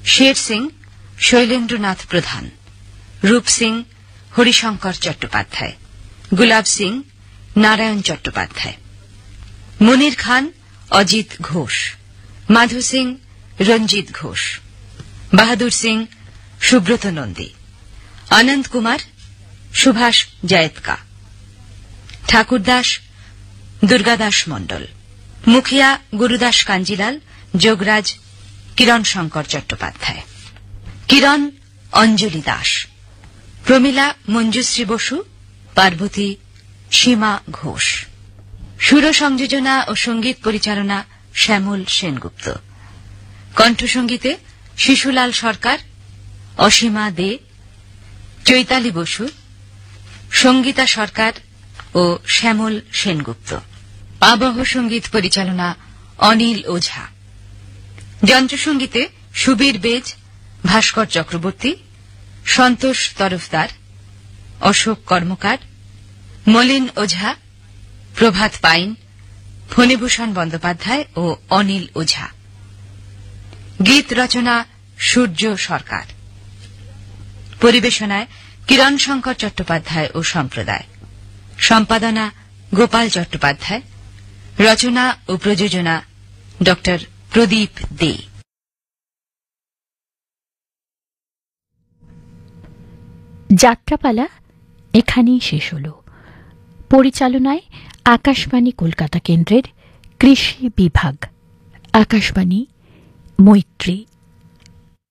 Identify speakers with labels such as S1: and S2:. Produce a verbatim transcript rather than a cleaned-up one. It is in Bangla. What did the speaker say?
S1: শের সিং শৈলেন্দ্রনাথ প্রধান, রূপ সিং হরিশঙ্কর চট্টোপাধ্যায়, গুলাব সিং নারায়ণ চট্টোপাধ্যায়, মনির খান অজিত ঘোষ, মাধু সিং রঞ্জিত ঘোষ, বাহাদুর সিং সুব্রত নন্দী, অনন্ত কুমার সুভাষ জায়েতকা, ঠাকুরদাস দুর্গাদাস মণ্ডল, মুখিয়া গুরুদাস কাঞ্জিলাল, যোগরাজ কিরণ শঙ্কর চট্টোপাধ্যায়, কিরণ অঞ্জলি দাস, প্রমীলা মঞ্জুশ্রী বসু, পার্বতী সীমা ঘোষ। সুর সংযোজনা ও সঙ্গীত পরিচালনা শ্যামল সেনগুপ্ত। কণ্ঠসঙ্গীতে শিশুলাল সরকার, অসীমা দে, চৈতালি বসু, সঙ্গীতা সরকার ও শ্যামল সেনগুপ্ত। আবহ সঙ্গীত পরিচালনা অনিল ওঝা। যন্ত্রসঙ্গীতে সুবীর বেজ, ভাস্কর চক্রবর্তী, সন্তোষ তরফদার, অশোক কর্মকার, মলিন ওঝা, প্রভাত পাইন, ফণীভূষণ বন্দ্যোপাধ্যায় ও অনিল ওঝা। গীত রচনা সূর্য সরকার। পরিবেশনায় কিরণ শঙ্কর চট্টোপাধ্যায় ও সম্প্রদায়। সম্পাদনা গোপাল চট্টোপাধ্যায়। রচনা ও প্রযোজনা ড প্রদীপ দে।
S2: যাত্রাপালা এখানেই শেষ হল। পরিচালনায় আকাশবাণী কলকাতা কেন্দ্রের কৃষি বিভাগ। আকাশবাণী, মৈত্রী।